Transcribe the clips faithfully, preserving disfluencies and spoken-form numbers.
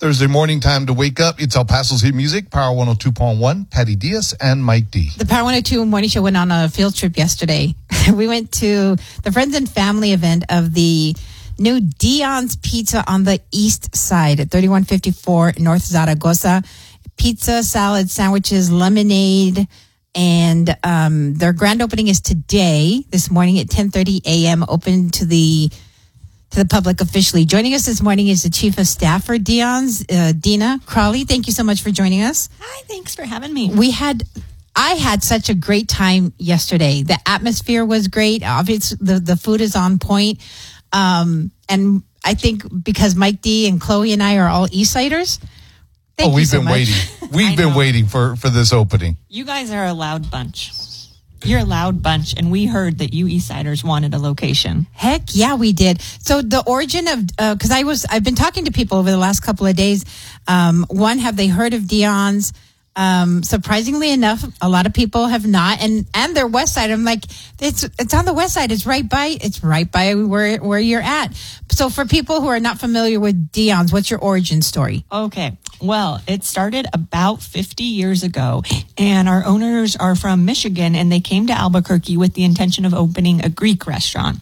Thursday morning time to wake up. It's El Paso's Hit Music, Power one oh two point one, Patty Diaz and Mike D. The Power one oh two Morning Show went on a field trip yesterday. We went to the friends and family event of the new Dion's Pizza on the east side at thirty-one fifty-four North Zaragoza. Pizza, salad, sandwiches, lemonade, and um, their grand opening is today, this morning at ten thirty a.m., open to the to the public officially. Joining us this morning is the Chief of Staff for Dion's, uh, Dina Crawley. Thank you so much for joining us. Hi, thanks for having me. We had, I had such a great time yesterday. The atmosphere was great. Obviously, the, the food is on point. Um, and I think because Mike D and Chloe and I are all Eastsiders. Thank oh, we've you so been much. waiting. We've been waiting for, for this opening. You guys are a loud bunch. You're a loud bunch, and we heard that you Eastsiders wanted a location. Heck yeah, we did. So the origin of, uh, cause I was, I've been talking to people over the last couple of days. Um, one, have they heard of Dion's? Um, surprisingly enough, a lot of people have not, and, and their west side. I'm like, it's, it's on the west side. It's right by, it's right by where, where you're at. So for people who are not familiar with Dion's, what's your origin story? Okay. Well, it started about fifty years ago, and our owners are from Michigan, and they came to Albuquerque with the intention of opening a Greek restaurant.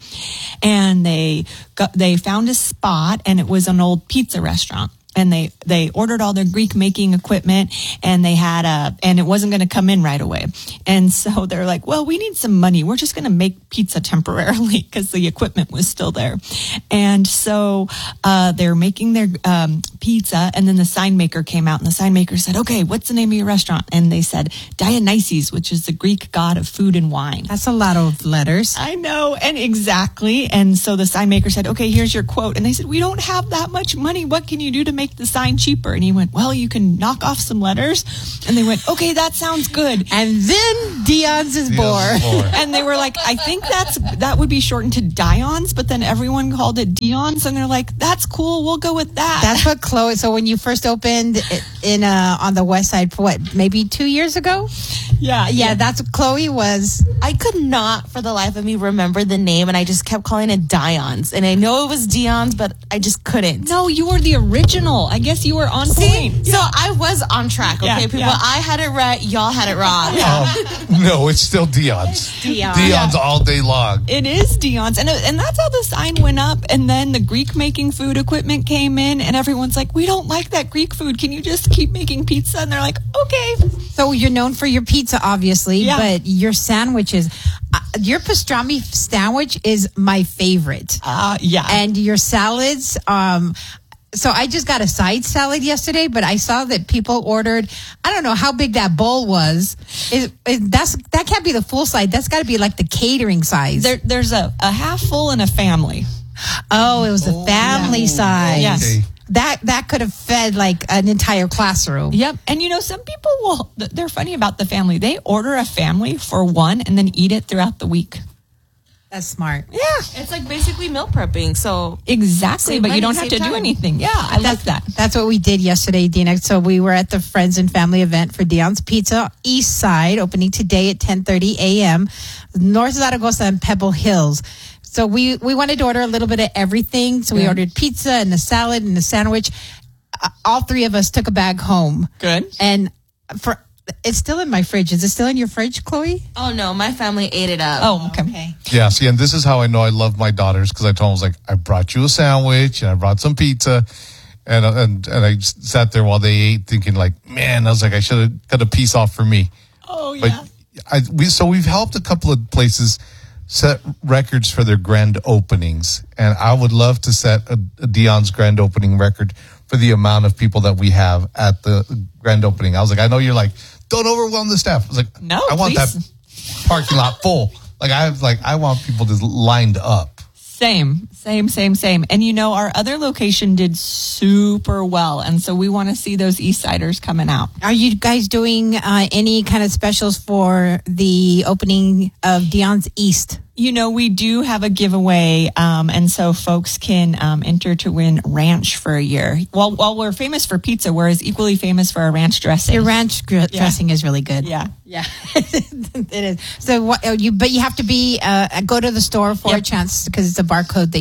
And they got, they found a spot, and it was an old pizza restaurant. And they, they ordered all their Greek making equipment, and they had a, and it wasn't going to come in right away. And so they're like, well, we need some money. We're just going to make pizza temporarily because the equipment was still there. And so, uh, they're making their, um, pizza. And then the sign maker came out, and the sign maker said, okay, what's the name of your restaurant? And they said Dionysus, which is the Greek god of food and wine. That's a lot of letters. I know. And exactly. And so the sign maker said, okay, here's your quote. And they said, we don't have that much money. What can you do to make the sign cheaper? And he went, well, you can knock off some letters. And they went, okay, that sounds good. And then Dion's is born. And they were like, I think that's that would be shortened to Dion's, but then everyone called it Dion's, and they're like, that's cool, we'll go with that. That's what Chloe, so when you first opened in uh on the west side for what, maybe two years ago? Yeah, yeah, yeah, that's what Chloe was. I could not for the life of me remember the name, and I just kept calling it Dion's. And I know it was Dion's, but I just couldn't. No, you were the original. I guess you were on See? point. So I was on track, okay, yeah, people? Yeah. I had it right, y'all had it wrong. Um, no, it's still Dion's. Dion. Dion's yeah. all day long. It is Dion's. And, and that's how the sign went up. And then the Greek making food equipment came in, and everyone's like, we don't like that Greek food. Can you just keep making pizza? And they're like, okay. So you're known for your pizza, obviously, yeah. but your sandwiches, uh, your pastrami sandwich is my favorite. Uh, yeah. And your salads, um, so I just got a side salad yesterday, but I saw that people ordered, I don't know how big that bowl was. Is, is that's that can't be the full size. That's got to be like the catering size. There, there's a, a half full and a family. Oh, it was the family yeah. size. Yes. Okay. That that could have fed like an entire classroom. Yep. And you know, some people will, they're funny about the family. They order a family for one and then eat it throughout the week. That's smart. Yeah. It's like basically meal prepping. So Exactly. Save But money, you don't have save to time. do anything. Yeah. I like that. That's what we did yesterday, Dina. So we were at the Friends and Family event for Dion's Pizza East Side, opening today at ten thirty a.m. North Zaragoza and Pebble Hills. So we, we wanted to order a little bit of everything. So we Good. ordered pizza and the salad and the sandwich. Uh, all three of us took a bag home. Good. And for it's still in my fridge. Is it still in your fridge, Chloe? Oh no, my family ate it up. Oh, okay. Yeah, see, and this is how I know I love my daughters, because I told them, I was like, I brought you a sandwich and I brought some pizza, and and and I sat there while they ate, thinking like, man, I was like, I should have cut a piece off for me. Oh, yeah. But I we so we've helped a couple of places set records for their grand openings, and I would love to set a, a Dion's grand opening record for the amount of people that we have at the grand opening. I was like, I know you're like, don't overwhelm the staff. I was like, No, I want please. that parking lot full. Like I have, like I want people just lined up. Same, same, same, same. And you know, our other location did super well. And so we want to see those Eastsiders coming out. Are you guys doing uh, any kind of specials for the opening of Dion's East? You know, we do have a giveaway, um, and so folks can um, enter to win ranch for a year. While while we're famous for pizza, we're as equally famous for our ranch dressing. The ranch gr- dressing is really good. Yeah. Yeah, it is. So what you, but you have to be, uh, go to the store for Yep. a chance because it's a barcode that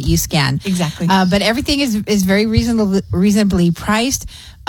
you scan. Exactly. Uh, but everything is is very reasonable, reasonably priced.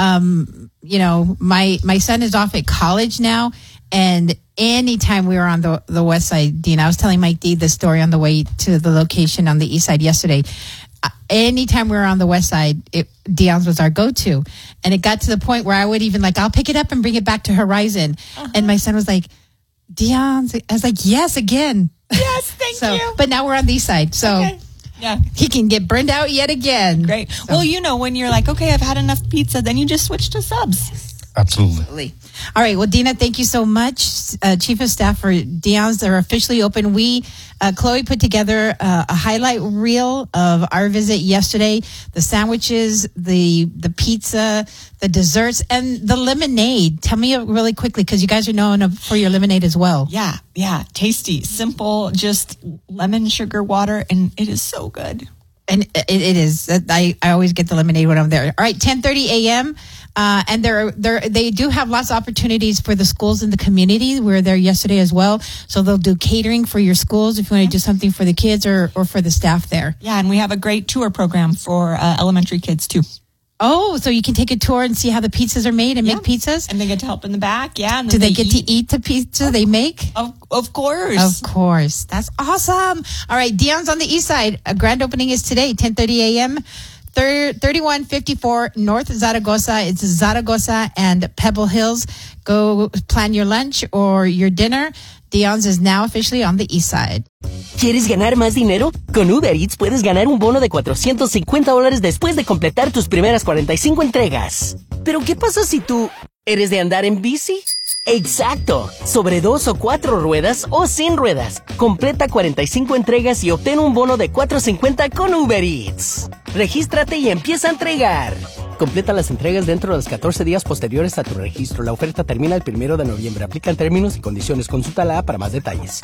Um, you know, my my son is off at college now, and anytime we were on the the west side, Dean, I was telling Mike D the story on the way to the location on the east side yesterday. Uh, anytime we were on the west side, it, Dion's was our go-to. And it got to the point where I would even like, I'll pick it up and bring it back to Horizon. Uh-huh. And my son was like, Dion's. I was like, yes, again. Yes, thank so, you. But now we're on the east side. So okay. Yeah. He can get burned out yet again. Great. So. Well, you know, when you're like, okay, I've had enough pizza, then you just switch to subs. Absolutely. All right. Well, Dina, thank you so much, uh, Chief of Staff for Dion's. They're officially open. We, uh, Chloe put together uh, a highlight reel of our visit yesterday. The sandwiches, the the pizza, the desserts, and the lemonade. Tell me really quickly, because you guys are known for your lemonade as well. Yeah, yeah. Tasty, simple, just lemon, sugar, water, and it is so good. And it, it is. I, I always get the lemonade when I'm there. All right, ten thirty a.m. Uh, and they're, they're, they do have lots of opportunities for the schools in the community. We were there yesterday as well. So they'll do catering for your schools if you want to do something for the kids or, or for the staff there. Yeah, and we have a great tour program for uh, elementary kids too. Oh, so you can take a tour and see how the pizzas are made and yeah. make pizzas? And they get to help in the back, yeah. And do they, they get eat. to eat the pizza oh, they make? Of, of course. Of course. That's awesome. All right, Dion's on the east side. A grand opening is today, ten thirty a.m. thirty-one fifty-four North Zaragoza. It's Zaragoza and Pebble Hills. Go plan your lunch or your dinner. Dion's is now officially on the east side. ¿Quieres ganar más dinero? Con Uber Eats puedes ganar un bono de cuatrocientos cincuenta dólares después de completar tus primeras cuarenta y cinco entregas. Pero ¿qué pasa si tú eres de andar en bici? Exacto, sobre dos o cuatro ruedas o sin ruedas. Completa cuarenta y cinco entregas y obtén un bono de cuatrocientos cincuenta con Uber Eats. Regístrate y empieza a entregar. Completa las entregas dentro de los catorce días posteriores a tu registro. La oferta termina el primero de noviembre. Aplican términos y condiciones. Consulta la A para más detalles.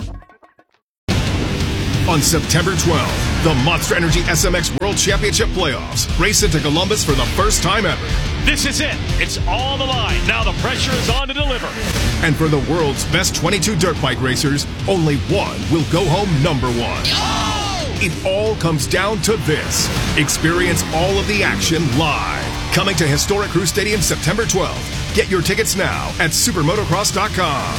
On September twelfth, the Monster Energy S M X World Championship Playoffs race into Columbus for the first time ever. This is it. It's all the line. Now the pressure is on to deliver. And for the world's best twenty-two dirt bike racers, only one will go home number one. Oh! It all comes down to this. Experience all of the action live. Coming to Historic Crew Stadium September twelfth. Get your tickets now at supermotocross dot com.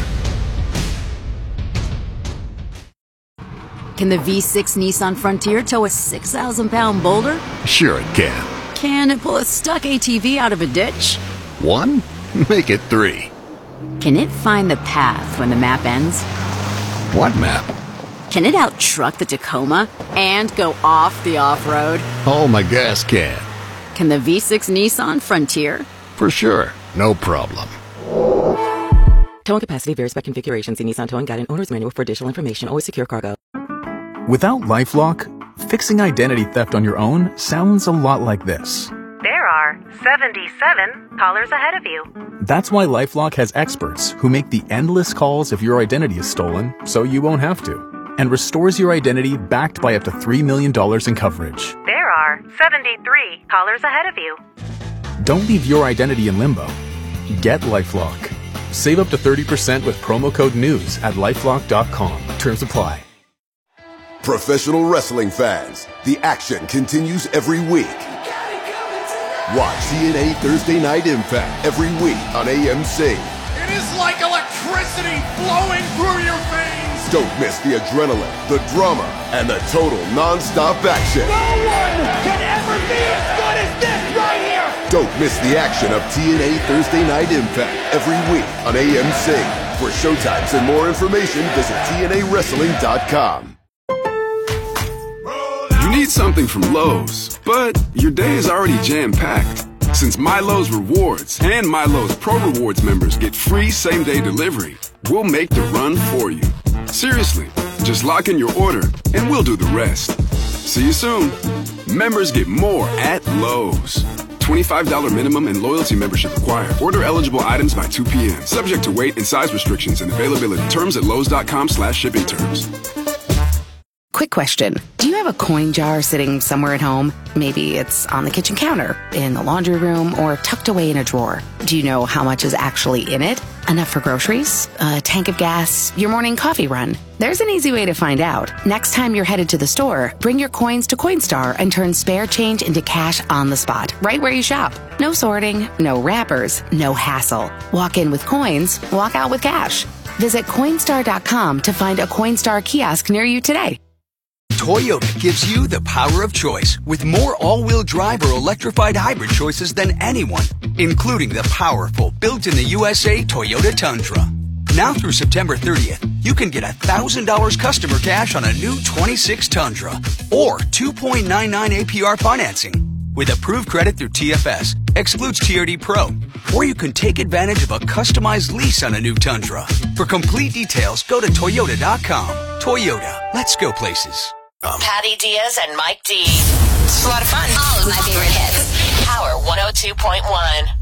Can the V six Nissan Frontier tow a six thousand pound boulder? Sure it can. Can it pull a stuck A T V out of a ditch? One? Make it three. Can it find the path when the map ends? What map? Can it out-truck the Tacoma and go off the off-road? Oh, my gas can. Can the V six Nissan Frontier? For sure. No problem. Towing capacity varies by configuration. See Nissan Towing Guide and Owner's Manual for additional information. Always secure cargo. Without LifeLock, fixing identity theft on your own sounds a lot like this. There are seventy-seven callers ahead of you. That's why LifeLock has experts who make the endless calls if your identity is stolen, so you won't have to, and restores your identity backed by up to three million dollars in coverage. There are seventy-three callers ahead of you. Don't leave your identity in limbo. Get LifeLock. Save up to thirty percent with promo code NEWS at lifelock dot com. Terms apply. Professional wrestling fans, the action continues every week. Watch T N A Thursday Night Impact every week on A M C. It is like electricity flowing through your veins. Don't miss the adrenaline, the drama, and the total non-stop action. No one can ever be as good as this right here. Don't miss the action of T N A Thursday Night Impact every week on A M C. For showtimes and more information, visit T N A wrestling dot com. You need something from Lowe's, but your day is already jam-packed. Since MyLowe's Rewards and MyLowe's Pro Rewards members get free same-day delivery, we'll make the run for you. Seriously, just lock in your order and we'll do the rest. See you soon. Members get more at Lowe's. twenty-five dollars minimum and loyalty membership required. Order eligible items by two p.m. Subject to weight and size restrictions and availability. Terms at lowes dot com slash shipping terms. Quick question. Do you have a coin jar sitting somewhere at home? Maybe it's on the kitchen counter, in the laundry room, or tucked away in a drawer. Do you know how much is actually in it? Enough for groceries, a tank of gas, your morning coffee run? There's an easy way to find out. Next time you're headed to the store, bring your coins to Coinstar and turn spare change into cash on the spot, right where you shop. No sorting, no wrappers, no hassle. Walk in with coins, walk out with cash. Visit Coinstar dot com to find a Coinstar kiosk near you today. Toyota gives you the power of choice with more all-wheel drive or electrified hybrid choices than anyone, including the powerful built-in-the-U S A Toyota Tundra. Now through September thirtieth, you can get one thousand dollars customer cash on a new twenty-six Tundra or two point nine nine A P R financing with approved credit through T F S, excludes T R D Pro, or you can take advantage of a customized lease on a new Tundra. For complete details, go to Toyota dot com. Toyota, let's go places. Um. Patty Diaz and Mike D. It's a lot of fun. All of my favorite hits. Power one oh two point one.